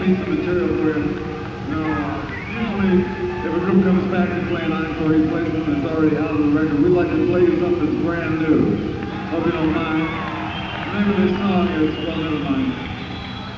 piece of material for you. Usually, if a group comes back and play an encore, he plays one that's already out of the record. We like to play something that's brand new. Hope you don't mind. The name of this song is, well, never mind.